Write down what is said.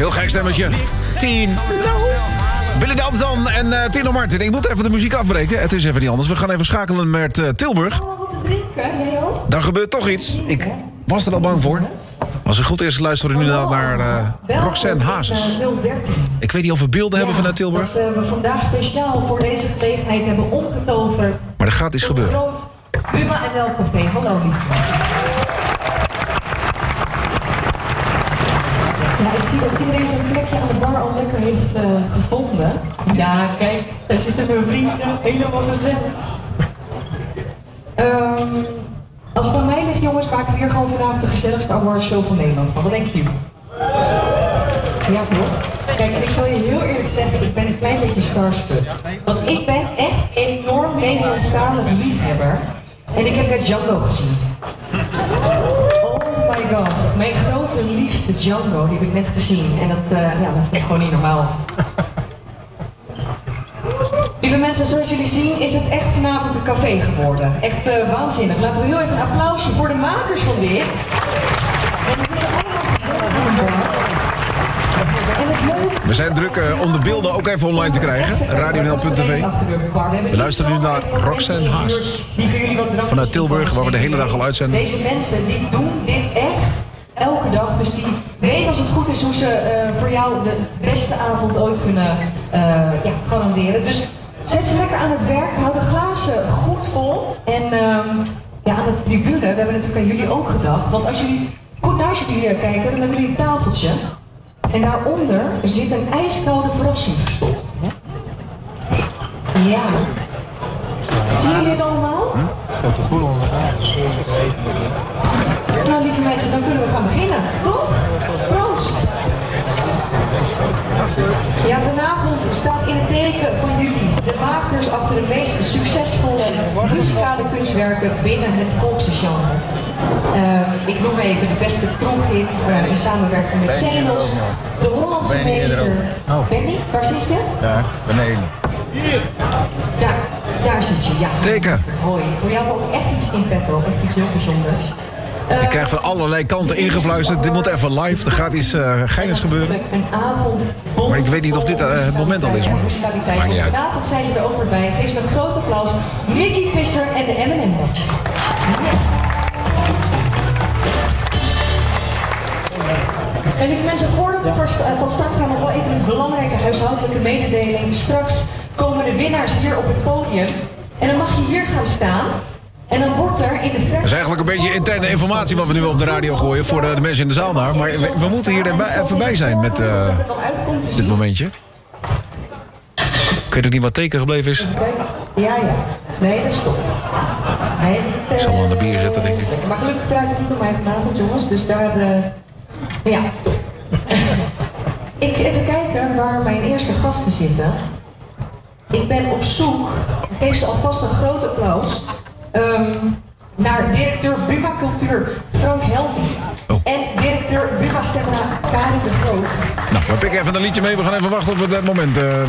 Heel gek stemmetje. 10. Billy Danzan en Tino Martin. Ik moet even de muziek afbreken. Het is even niet anders. We gaan even schakelen met Tilburg. Wat te drinken, jij ook? Daar gebeurt toch iets. Ik was er al bang voor. Als het goed is, luisteren we nu naar Roxanne Hazes. 013. Ik weet niet of we beelden hebben vanuit Tilburg. Dat we vandaag speciaal voor deze gelegenheid hebben omgetoverd. Maar er gaat iets gebeuren. Groot Buma en Melkcafé. Hallo, lieve. Ja, ik zie dat iedereen zijn plekje aan de bar al lekker heeft gevonden. Ja, kijk, daar zitten mijn vrienden. Helemaal gezellig. Als het aan mij ligt, jongens, maken we hier gewoon vanavond de gezelligste awardshow van Nederland van. Wat denken jullie? Ja, toch? Kijk, en ik zal je heel eerlijk zeggen, ik ben een klein beetje starstruck. Want ik ben echt enorm Nederlandstalige liefhebber. En ik heb net Django gezien. Oh my god, mijn grote liefde Django, die heb ik net gezien. En dat vind ik gewoon niet normaal. Lieve mensen, zoals jullie zien is het echt vanavond een café geworden. Echt waanzinnig. Laten we heel even een applausje voor de makers van dit. We zijn druk om de beelden ook even online te krijgen. RadioNL.tv. We luisteren nu naar Roxanne Hazes. Vanuit Tilburg, waar we de hele dag al uitzenden. Deze mensen die doen dit echt elke dag. Dus die weten als het goed is hoe ze voor jou de beste avond ooit kunnen garanderen. Dus zet ze lekker aan het werk, hou de glazen goed vol. En aan de tribune, we hebben natuurlijk aan jullie ook gedacht. Want als jullie goed naast jullie kijken, dan hebben jullie een tafeltje. En daaronder zit een ijskoude verrassing verstopt. Ja. Zien jullie dit allemaal? Zo te voelen onder Nou, lieve mensen, dan kunnen we gaan beginnen, toch? Proost! Ja, vanavond staat in het teken van jullie, de makers achter de meest succesvolle muzikale kunstwerken binnen het volksgenre. Ik noem even de beste kroeghit in samenwerking met Zenos, de Hollandse meester. Benny, waar zit je? Daar, beneden. Daar zit je, ja. Teken. Hoi, voor jou ook echt iets in petto, echt iets heel bijzonders. Ik krijg van allerlei kanten ingefluisterd. Dit moet even live. Er gaat iets geinigs gebeuren. Maar ik weet niet of dit het moment al is. Maar maakt niet uit. Vanavond zijn ze er ook weer bij. Geef ze een groot applaus. Mickey Visser en de M&M Band. En lieve mensen, voordat we van start gaan, nog wel even een belangrijke huishoudelijke mededeling. Straks komen de winnaars hier op het podium. En dan mag je hier gaan staan. En dan wordt er in de verte... Dat is eigenlijk een beetje interne informatie wat we nu op de radio gooien voor de mensen in de zaal daar. Maar we moeten hier even bij zijn met dit momentje. Ik weet ook niet wat teken gebleven is. Ja. Nee, dat is top. Nee, ik zal wel aan de bier zetten, denk ik. Maar gelukkig draait het niet om mij vanavond, jongens. Dus daar... Ja, top. Even kijken waar mijn eerste gasten zitten. Ik ben op zoek, geef ze alvast een groot applaus, naar directeur Buma Cultuur Frank Helmy. En directeur Buma Stemra Karin de Groot. Nou, we pikken even een liedje mee. We gaan even wachten op het moment.